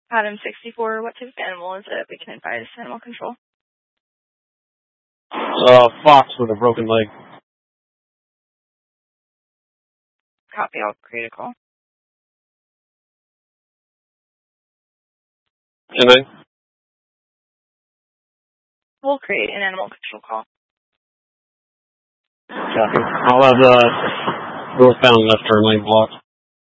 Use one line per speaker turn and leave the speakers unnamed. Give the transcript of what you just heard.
Adam 64, what type of animal is it? We can advise animal control.
Fox with a broken leg.
Copy, I'll create a call.
Can I?
We'll create an animal control call.
Copy. I'll have the northbound left turn lane blocked.